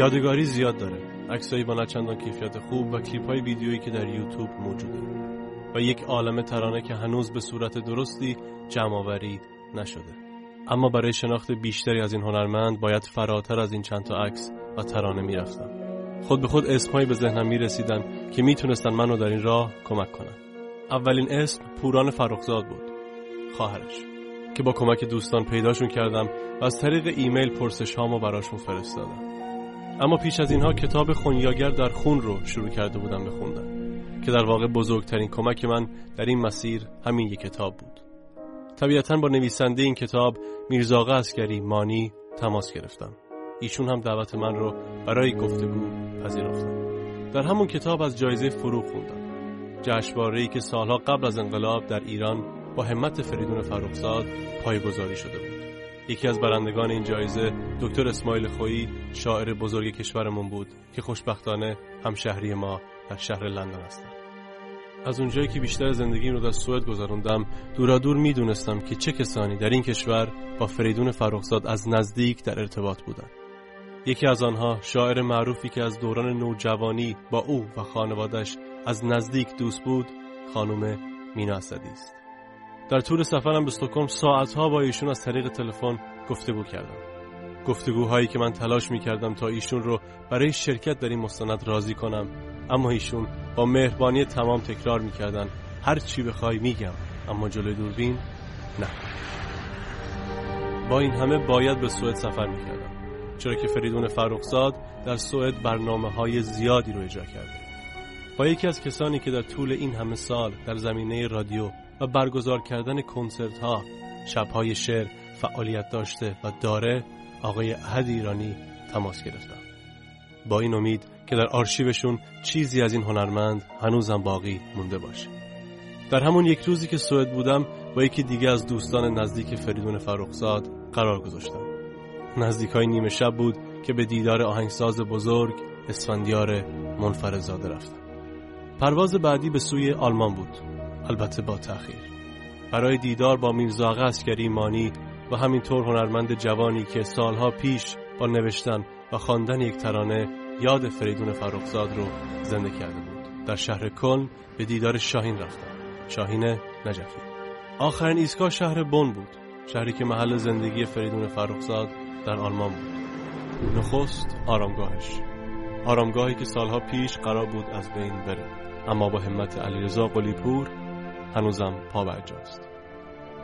یادگاری زیاد داره، عکسایی با نچندان کیفیت خوب و کلیپ‌های ویدیویی که در یوتیوب موجوده و یک عالمه ترانه که هنوز به صورت درستی جمع‌آوری نشده. اما برای شناخت بیشتری از این هنرمند باید فراتر از این چند تا عکس و ترانه میرفتم. خود به خود اسمایی به ذهنم میرسیدن که میتونستن منو در این راه کمک کنن. اولین اسم پوران فرخزاد بود، خواهرش، که با کمک دوستان پیداشون کردم و از طریق ایمیل پرسش هامو براشون فرستادم. اما پیش از اینها کتاب خونیاگر در خون رو شروع کرده بودم بخوندن که در واقع بزرگترین کمک من در این مسیر همین یک کتاب بود. طبیعتاً با نویسنده این کتاب میرزاآقا عسکری مانی تماس گرفتم. ایشون هم دعوت من رو برای گفتگو پذیرفتن. در همون کتاب از جایزه فروغ خوندم، جشنواره‌ای که سالها قبل از انقلاب در ایران با همت فریدون فرخزاد پایه‌گذاری شده بود. یکی از برندگان این جایزه دکتر اسماعیل خویی، شاعر بزرگ کشورمون بود که خوشبختانه همشهری ما در شهر لندن هستند. از اونجایی که بیشتر زندگیم رو در سوئد گذروندم، دورادور میدونستم که چه کسانی در این کشور با فریدون فرخزاد از نزدیک در ارتباط بودند. یکی از آنها شاعر معروفی که از دوران نوجوانی با او و خانوادش از نزدیک دوست بود، خانم مینا اسدی است. در طول سفرم به استکهلم ساعتها با ایشون از طریق تلفن گفتگو کردم. گفتگوهایی که من تلاش می‌کردم تا ایشون رو برای شرکت در این مستند راضی کنم، اما ایشون با مهربانی تمام تکرار می‌کردن هر چی بخوای میگم، اما جلوی دوربین نه. با این همه باید به سوئد سفر می‌کردم، چرا که فریدون فرخزاد در سوئد برنامه‌های زیادی رو اجرا کرده. با یکی از کسانی که در طول این همه سال در زمینه رادیو و برگزار کردن کنسرت‌ها، شب‌های شعر فعالیت داشته و داره، آقای احد ایرانی تماس گرفتم، با این امید که در آرشیوشون چیزی از این هنرمند هنوزم باقی مونده باشه. در همون یک روزی که سوئد بودم با یکی دیگه از دوستان نزدیک فریدون فرخزاد قرار گذاشتم. نزدیکای نیمه شب بود که به دیدار آهنگساز بزرگ اسفندیار منفردزاده رفتم. پرواز بعدی به سوی آلمان بود، البته با تأخیر، برای دیدار با میرزاآقا عسکری مانی و همینطور هنرمند جوانی که سالها پیش با نوشتن و خواندن یک ترانه یاد فریدون فرخزاد رو زنده کرده بود. در شهر کلن به دیدار شاهین رفتم، شاهین نجفی. آخرین ایستگاه شهر بن بود، شهری که محل زندگی فریدون فرخزاد در آلمان بود. نخست آرامگاهی که سالها پیش قرار بود از بین بره، اما با همت علیرضا قلی‌پور هنوزم پا برجاست.